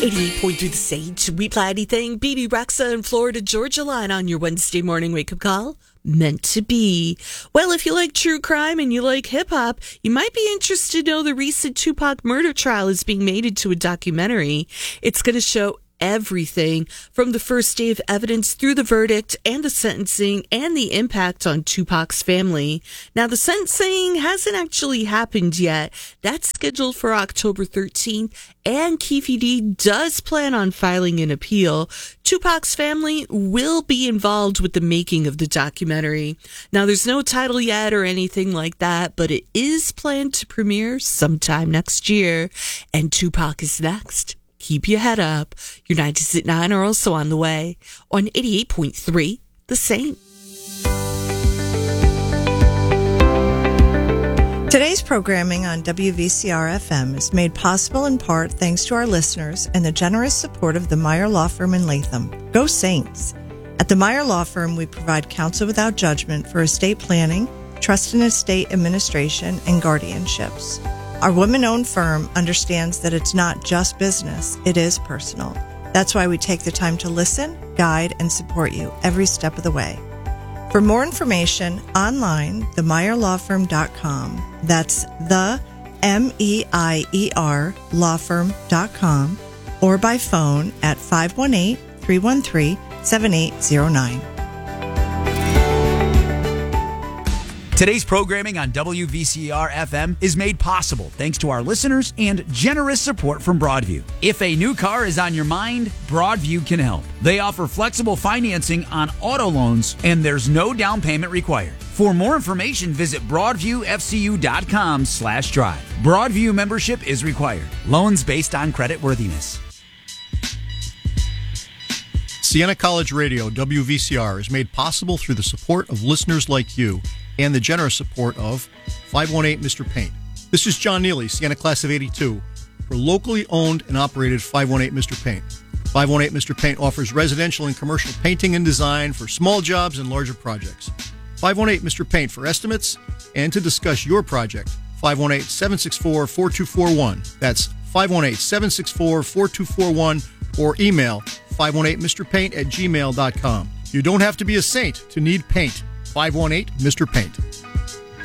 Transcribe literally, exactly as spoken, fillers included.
eighty-eight point three The Sage, We Play Anything, B B Rexa and Florida Georgia Line on your Wednesday morning wake-up call. Meant to be. Well, if you like true crime and you like hip-hop, you might be interested to know the recent Tupac murder trial is being made into a documentary. It's going to show everything from the first day of evidence through the verdict and the sentencing and the impact on Tupac's family. Now, the sentencing hasn't actually happened yet. That's scheduled for October thirteenth, and Keffe D does plan on filing an appeal. Tupac's family will be involved with the making of the documentary. Now, there's no title yet or anything like that, but it is planned to premiere sometime next year, and Tupac is next. Keep your head up. Your nineties at nine are also on the way on eighty-eight point three The Same. Today's programming on W V C R F M is made possible in part thanks to our listeners and the generous support of the Meyer Law Firm in Latham. Go Saints! At the Meyer Law Firm, we provide counsel without judgment for estate planning, trust and estate administration, and guardianships. Our women-owned firm understands that it's not just business, it is personal. That's why we take the time to listen, guide, and support you every step of the way. For more information, online, the meyer law firm dot com. That's the M E I E R law firm dot com, or by phone at five one eight, three one three, seven eight zero nine. Today's programming on W V C R F M is made possible thanks to our listeners and generous support from Broadview. If a new car is on your mind, Broadview can help. They offer flexible financing on auto loans, and there's no down payment required. For more information, visit broadviewfcu.com slash drive. Broadview membership is required. Loans based on credit worthiness. Siena College Radio, W V C R, is made possible through the support of listeners like you and the generous support of five one eight Mister Paint. This is John Neely, Siena Class of eighty-two, for locally owned and operated five one eight Mister Paint. five one eight Mister Paint offers residential and commercial painting and design for small jobs and larger projects. five one eight Mister Paint for estimates and to discuss your project. five one eight, seven six four, four two four one. That's five one eight, seven six four, four two four one, or email five one eight Mister Paint at gmail dot com. You don't have to be a saint to need paint. five one eight Mister Paint.